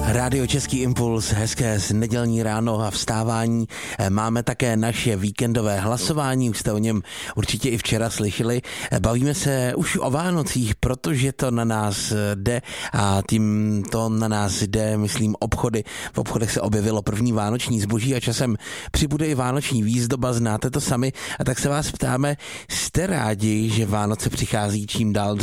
Rádio Český impuls, hezké nedělní ráno a vstávání. Máme také naše víkendové hlasování, už jste o něm určitě i včera slyšeli. Bavíme se už o Vánocích, protože to na nás jde a tím to na nás jde, myslím, obchody. V obchodech se objevilo první vánoční zboží a časem přibude i vánoční výzdoba, znáte to sami. A tak se vás ptáme, jste rádi, že Vánoce přichází čím dál